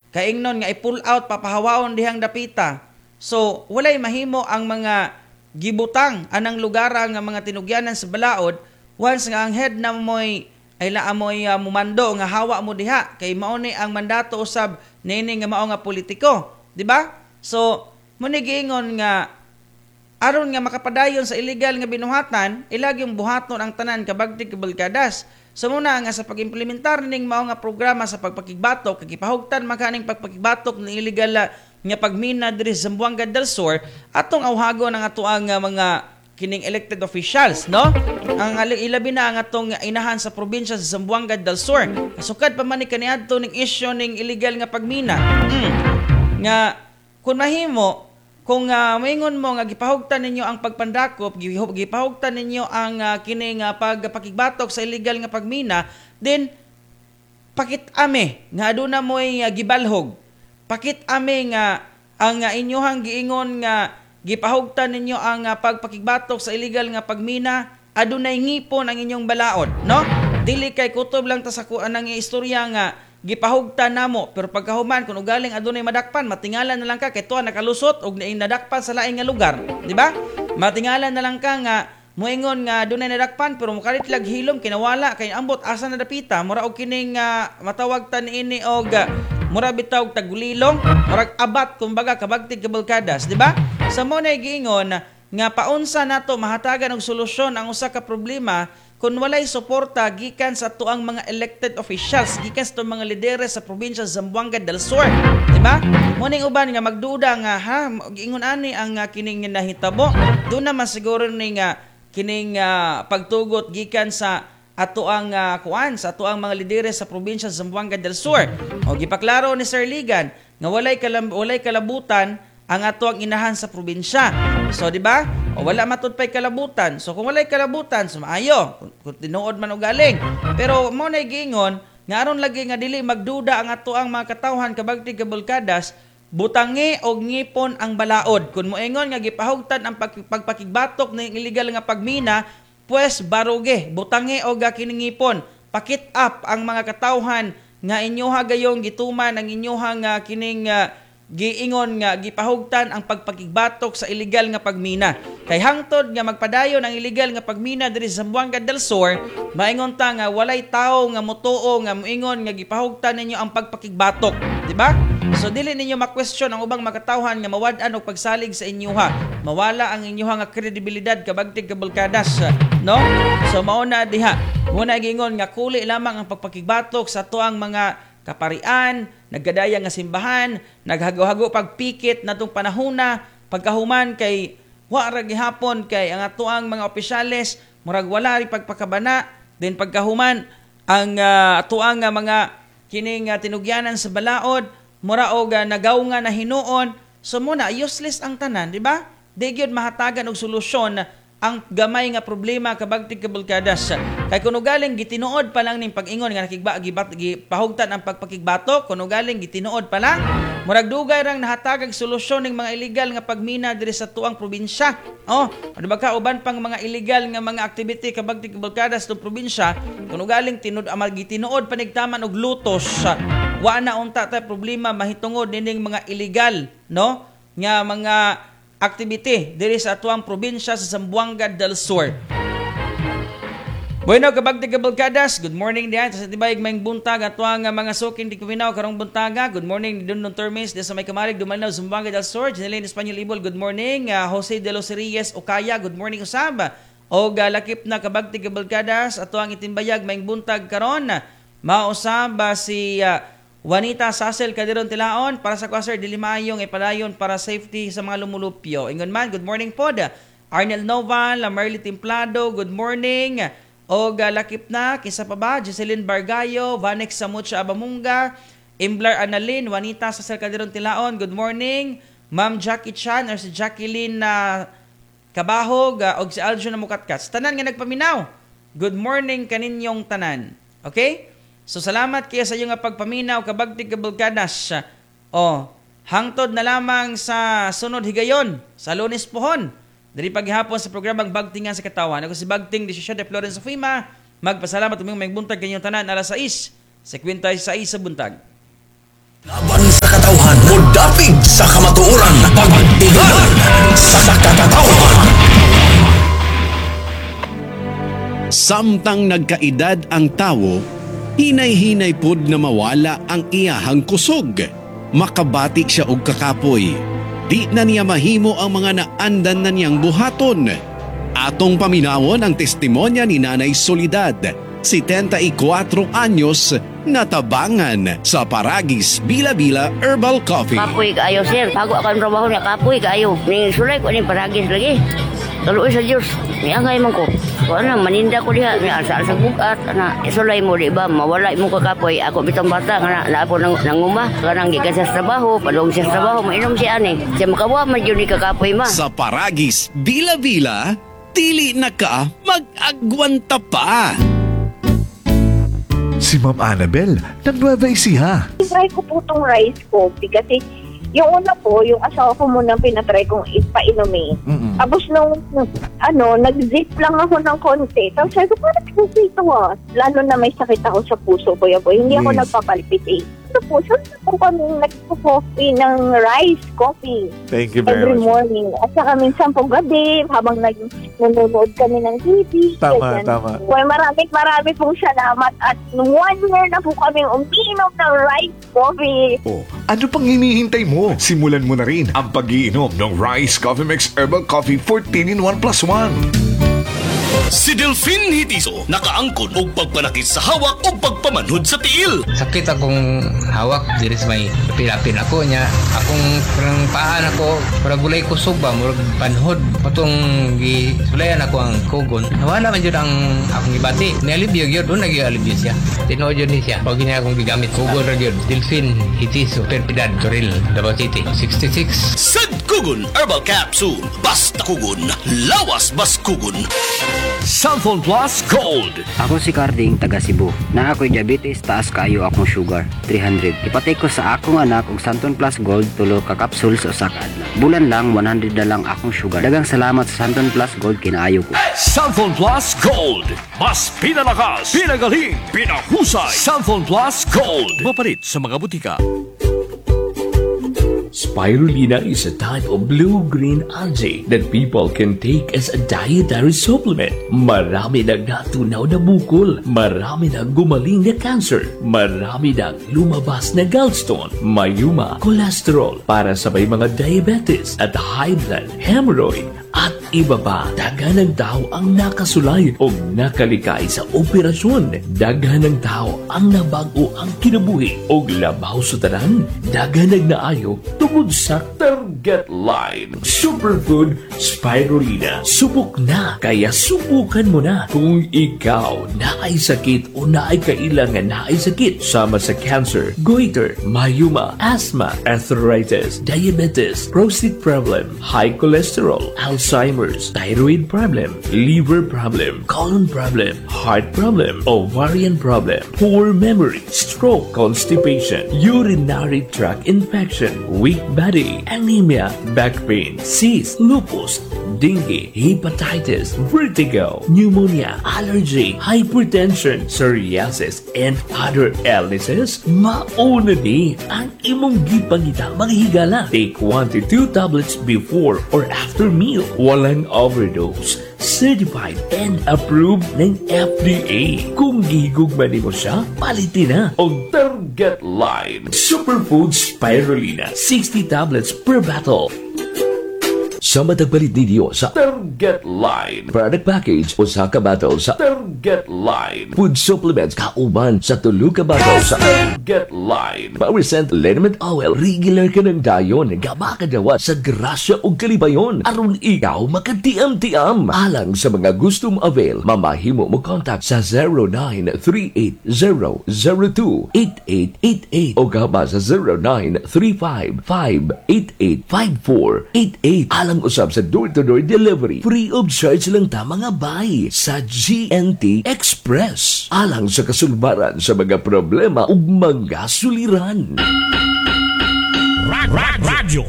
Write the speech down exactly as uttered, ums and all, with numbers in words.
kaingnon nga i-pull out papahawaon dihang dapita. So walay mahimo ang mga gibutang anang lugar nga mga tinugyanan sa balaod once nga ang head na mo'y ay la amoy uh, mumando nga hawa mo diha kay mao ni ang mandato usab nini nga mao nga politiko, di ba? So muni giingon nga aron nga makapadayon sa illegal nga binuhatan ilagi yung buhaton ang tanan kabagti kabalkadas. So muna nga sa pag-implementar ning mao nga programa sa pagpakigbatok kay gipahugtan makaning pagpakigbatok ng illegal uh, nga pagmina diri sa Zamboanga del Sur atong awhagon ang atoang uh, mga kining elected officials, no? Ang ilabi na ang atong inahan sa probinsya sa Zamboanga del Sur. Kasukad pa man ni kaniadto ning issue ning illegal nga pagmina. Mm. Nga kun mahimo kung uh, moingon mo nga gipahugtan ninyo ang pagpandakop, gipahugtan ninyo ang uh, kining uh, pagpakigbatok sa illegal nga pagmina, then pakit-ame nga aduna moy uh, gibalhog. Pakit-ame nga ang uh, inyohang giingon nga gipahugtan ninyo ang uh, pagpakigbatok sa illegal nga pagmina, adunay ngipon ang inyong balaod, no? Dili kay kutob lang ta sa kuan ang istorya nga gipahugtan namo, pero pagkahuman kun ugaling adunay madakpan, matingalan na lang ka kay tuwa nakalusot og nadakpan sa laing nga lugar, di ba? Matingalan na lang ka nga moingon nga adunay nadakpan pero mukalitlag hilom kinawala kay ambot asa na dapita, mura og kining uh, matawag ta niini og uh, mura bitaw tagulilong, murag abat kumbaga kabagtig kabalkadas, di ba? Sa mo na giingon nga paunsa nato mahatagan og solusyon ang usa ka problema kung walay suporta gikan sa tuang mga elected officials, gikan sa tuang mga lideres sa probinsya sa Zamboanga del Sur, di ba? Mo ning uban nga magduda nga ha, giingon ani ang uh, kining nahitabo, do na masiguro ni nga kining uh, pagtugot gikan sa ato ang uh, kuan sa ato ang mga lideres sa probinsya sa Zamboanga del Sur. O gipaklaro ni Sir Ligan nga walay kalam, walay kalabutan ang ato ang inahan sa probinsya. So di ba? O wala matud pay kalabutan. So kung walay kalabutan, sumaayo kung, kung tinuod man og galing. Pero mo nay giingon nga aron lagi nga dili magduda ang ato ang mga katawhan kabagti kabalkadas, butangi og ngipon ang balaod. Kun moingon nga gipahugtan ang pag, pagpakigbatok ng illegal nga pagmina, pues baruge, butangi og kiningipon, pakit up ang mga katawhan nga inyoha gayong gituman ang inyoha nga kining uh, giingon nga gipahugtan ang pagpakigbatok sa illegal nga pagmina. Kay hangtod nga magpadayon ang illegal nga pagmina diri sa Zamboanga del Sur, maingon ta nga walay tawo nga motuo nga moingon nga gipahugtan ninyo ang pagpakigbatok, di ba? So dili ninyo ma-question ang ubang makatawhan nga mawad-an og pagsalig sa inyoha. Mawala ang inyoha nga kredibilidad kabagtig kabalkadas, no? So mao na diha. Muna gingon nga kuli lamang ang pagpakigbatok sa tuang mga kaparian, naggadaya nga simbahan, naghagaw-hago pagpikit natong panahona, pagkahuman kay wa ra gihapon kay ang atuang mga opisyales murag wala ri pagpakabana, then pagkahuman ang uh, atuang uh, mga kining uh, tinugyanan sa balaod mura og uh, nagaw nga na hinuon. So muna useless ang tanan, di ba? Di gyud mahatagan og solusyon ang gamay nga problema kabagtig kabalkadas. Kay kuno galing gitinuod pa lang ning pag-ingon nga nakigba gibat gipahugtan ang pagpakigbatok, kuno galing gitinuod pa lang murag dugay rang nahatagag solusyon ning mga illegal nga pagmina diri sa tuang probinsya. Oh, ano ba ka uban pang mga illegal nga mga activity kabagtig kabalkadas sa probinsya, kuno galing tinud amal gitinuod panigtaman og lutos. Wa na unta ta problema mahitungod nining mga illegal, no? Nga mga activity diri sa atuang probinsya sa Zamboanga del Sur. Bueno, kabagtig kabalkadas, good morning diyan sa tibay mayong buntag atuang mga sukin di kuminaw karong buntaga. Good morning dun non termis di sa may kamarig Dumalaw Zamboanga del Sur. Janelyn Espanyol Ibol, good morning. Uh, Jose de los Reyes Okaya, good morning usab. Og uh, lakip na kabagtig kabalkadas atuang itimbayag mayong buntag karon. Mausab si uh, Juanita Sasel Kadiron Tilaon para sa Kwasar Dilimayong ipadayon para safety sa mga lumulupyo. Ingon man, good morning po. Arnel Noval, Marley Templado, good morning. O galakip na, kisa pa ba? Jocelyn Bargayo, Vanex Samucha Abamunga, Imblar Analin, Juanita Sasel Kadiron Tilaon, good morning. Ma'am Jackie Chan or si Jacqueline na uh, Kabahog uh, o si Aljo na Mukatkat. Tanan nga nagpaminaw. Good morning kaninyong tanan. Okay? So salamat kaya sa iyong pagpaminaw kabagtig kabalkadas. O, hangtod na lamang sa sunod higayon, sa Lunes pohon. Dili paghapon sa programang Bagtingan sa Katawan. Ako si Bagting, Desisyon de Florence of Fima. Magpasalamat uming may buntag kanyang tanan, alas sais, sekwenta sais sa buntag. Laban sa katawhan, mudapig sa kamatuoran, pagtigalan sa katawhan. Samtang nagkaedad ang tawo, hinay-hinay pud na mawala ang iyahang kusog. Makabati siya og kakapoy. Di na niya mahimo ang mga naandan na niyang buhaton. Atong paminawon ang testimonya ni Nanay Soledad, setenta-y-cuatro anyos, natabangan sa Paragis Bila-Bila Herbal Coffee. Kapoy kaayo, sir. Bago ako ang trabaho niya, kapoy kaayo. Ning sulay ko ning Paragis lagi. Kaluoy sa Diyos. Niangay man ko. Kung ano, maninda ko diha. Asa sa bukat. Ana, isulay mo, di ba? Mawala mo ka kapoy. Ako bitang bata. Nga na ako nang, nanguma. Kanang gikan sa trabaho. Padong sa trabaho. Mainom siya ani. Siya makawa man yun ni kakapoy ma. Sa Paragis Bila-Bila, dili na ka mag-agwanta pa. Si Ma'am Annabel, ng Nueva Ecija. Try ko po itong rice coffee kasi yung una po, yung asawa ko muna pinatry kong ipainumin. Mm-mm. Tapos nung, ano, nag-zip lang ako ng konti. Tapos sabi ko, parang kasi ito ah. Lalo na may sakit ako sa puso, kuya boy. Hindi ako Yes. nagpapalpit eh. Sa puso, na po kami nagpo-coffee ng rice coffee. Thank you Every very much. morning. At saka minsan pong gabi, habang nag nanonood kami ng T V. Tama, ganyan. tama. Well, maraming maraming pong salamat. At one year na po kami umiinom ng rice coffee. Oh, ano pang hinihintay mo? Simulan mo na rin ang pag-iinom ng Rice Coffee Mix Herbal Coffee fourteen in one plus one. Si Delphine Hitiso, nakaangkon og pagpanakit sa hawak o pagpamanhod sa tiil. Sakit akong hawak diri sa may pilapin ako niya. Akong parang paan ako, para gulay kusog ba, murag panhod. Patong gisulayan ako ang kugon. Nawala man yun ang akong ibati. Nialibyo yun, doon nag-ialibyo siya. Tinood yun ni siya. Pag niya akong gigamit, kugon ra yun. Delphine Hitiso, Perpidad, Toril, Davao City, sixty-six. Sad Kugon Herbal Capsule. Basta kugon, lawas bas kugon. Cellphone Plus Gold. Ako si Carding, taga Cebu. Na ako'y diabetes, taas kaayo akong sugar, three hundred. Ipatay ko sa akong anak og Santon Plus Gold, tulo ka capsules o sak adlaw. Bulan lang, one hundred na lang akong sugar. Dagang salamat sa Santon Plus Gold, kinaayo ko. Cellphone Plus Gold. Mas pinalakas, pinagaling, pinahusay. Cellphone Plus Gold. Mapalit sa mga butika. Spirulina is a type of blue-green algae that people can take as a dietary supplement. Marami nang natunaw na bukol, marami nang gumaling na cancer, marami nang lumabas na gallstone, mayuma, cholesterol para sa may mga diabetes at high blood, hemorrhoid, at iba pa. Daghan ng tao ang nakasulay o nakalikay sa operasyon. Daghan ng tao ang nabago ang kinabuhi o labaw sa tanan. Daghan ng naayo tungod sa target line. Superfood Spirulina. Subok na, kaya subukan mo na. Kung ikaw naay sakit o naay kailangan naay sakit sama sa cancer, goiter, mayuma, asthma, arthritis, diabetes, prostate problem, high cholesterol, Alzheimer's, thyroid problem, liver problem, colon problem, heart problem, ovarian problem, poor memory, stroke, constipation, urinary tract infection, weak body, anemia, back pain, cyst, lupus, dengue, hepatitis, vertigo, pneumonia, allergy, hypertension, psoriasis, and other illnesses, mauna ni ang imong gipangita maghigala. Take one to two tablets before or after meal. Walang overdose. Certified and approved ng F D A. Kung gihigugman mo siya, palitin na. Og target line. Superfood Spirulina. sixty tablets per bottle. Sa matagpalit ninyo sa Target Line. Product package o sa kabato sa Target Line. Food supplements kauban sa tulo kabato sa Target Line. Power Scent Liniment Oil. Regular ka ng dayon. Gama ka dawa sa grasya o kalibayon. Aron ikaw makatiam-tiam. Alang sa mga gustong avail, mamahimo mo contact sa zero nine three eight zero zero two eight eight eight eight o gama sa zero nine three five five eight eight five four eight eight. Alang usab sa door-to-door delivery. Free of charge lang ta mga bay sa G N T Express. Alang sa kasulbaran sa mga problema ug mga suliran. Radyo